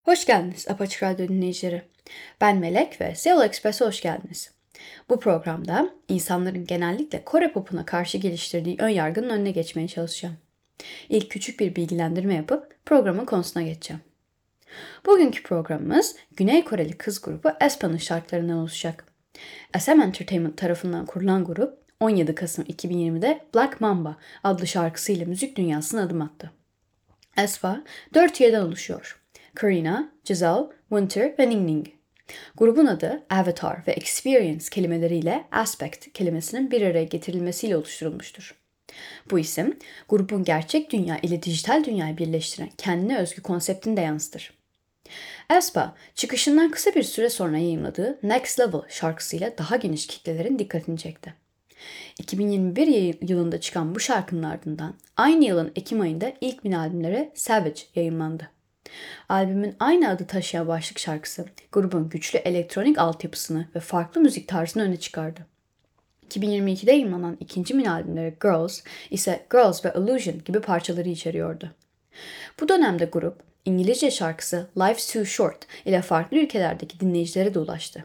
Hoş geldiniz Apaçık Radyo dinleyicileri. Ben Melek ve Seoul Express'e hoş geldiniz. Bu programda insanların genellikle Kore popuna karşı geliştirdiği ön yargının önüne geçmeye çalışacağım. İlk küçük bir bilgilendirme yapıp programın konusuna geçeceğim. Bugünkü programımız Güney Koreli kız grubu aespa'nın şarkılarından oluşacak. SM Entertainment tarafından kurulan grup 17 Kasım 2020'de Black Mamba adlı şarkısıyla müzik dünyasına adım attı. aespa 4 üyeden oluşuyor. Karina, Giselle, Winter ve Ningning. Grubun adı Avatar ve Experience kelimeleriyle Aspect kelimesinin bir araya getirilmesiyle oluşturulmuştur. Bu isim, grubun gerçek dünya ile dijital dünyayı birleştiren kendine özgü konseptini de yansıtır. aespa, çıkışından kısa bir süre sonra yayınladığı Next Level şarkısıyla daha geniş kitlelerin dikkatini çekti. 2021 yılında çıkan bu şarkının ardından aynı yılın Ekim ayında ilk mini albümleri Savage yayınlandı. Albümün aynı adı taşıyan başlık şarkısı grubun güçlü elektronik altyapısını ve farklı müzik tarzını öne çıkardı. 2022'de yayınlanan ikinci mini albümleri Girls ise Girls ve Illusion gibi parçaları içeriyordu. Bu dönemde grup İngilizce şarkısı Life's Too Short ile farklı ülkelerdeki dinleyicilere de ulaştı.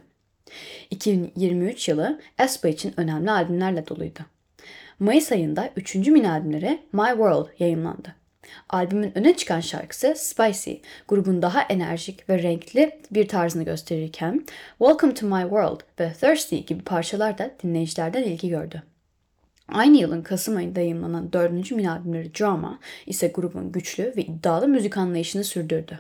2023 yılı aespa için önemli albümlerle doluydu. Mayıs ayında 3. mini albümleri My World yayınlandı. Albümün öne çıkan şarkısı Spicy, grubun daha enerjik ve renkli bir tarzını gösterirken Welcome to My World ve Thirsty gibi parçalar da dinleyicilerden ilgi gördü. Aynı yılın Kasım ayında yayınlanan 4. mini albümleri Drama ise grubun güçlü ve iddialı müzik anlayışını sürdürdü.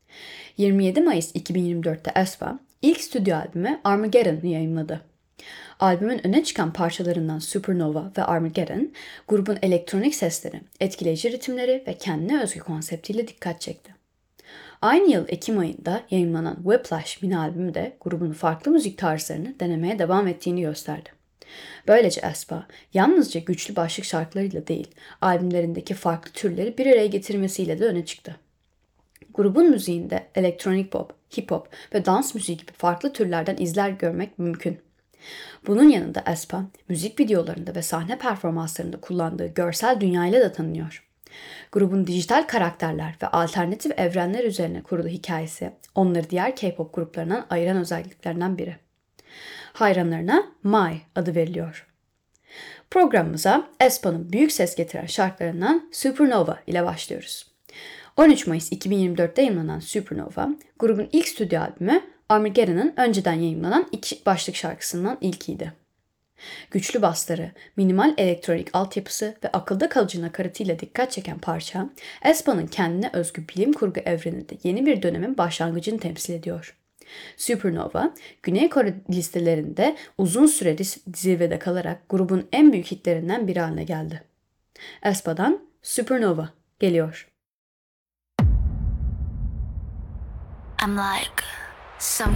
27 Mayıs 2024'te aespa ilk stüdyo albümü Armageddon'ı yayınladı. Albümün öne çıkan parçalarından Supernova ve Armageddon, grubun elektronik sesleri, etkileyici ritimleri ve kendine özgü konseptiyle dikkat çekti. Aynı yıl Ekim ayında yayınlanan Whiplash mini albümü de grubun farklı müzik tarzlarını denemeye devam ettiğini gösterdi. Böylece aespa, yalnızca güçlü başlık şarkılarıyla değil, albümlerindeki farklı türleri bir araya getirmesiyle de öne çıktı. Grubun müziğinde elektronik pop, hip hop ve dans müziği gibi farklı türlerden izler görmek mümkün. Bunun yanında aespa, müzik videolarında ve sahne performanslarında kullandığı görsel dünyayla da tanınıyor. Grubun dijital karakterler ve alternatif evrenler üzerine kurulu hikayesi onları diğer K-pop gruplarından ayıran özelliklerinden biri. Hayranlarına My adı veriliyor. Programımıza aespa'nın büyük ses getiren şarkılarından Supernova ile başlıyoruz. 13 Mayıs 2024'te yayınlanan Supernova, grubun ilk stüdyo albümü Armageddon'ın önceden yayınlanan iki başlık şarkısından ilkiydi. Güçlü basları, minimal elektronik altyapısı ve akılda kalıcı nakaratıyla dikkat çeken parça, aespa'nın kendine özgü bilim kurgu evreninde yeni bir dönemin başlangıcını temsil ediyor. Supernova, Güney Kore listelerinde uzun süre zirvede kalarak grubun en büyük hitlerinden biri haline geldi. aespa'dan Supernova geliyor. I'm like some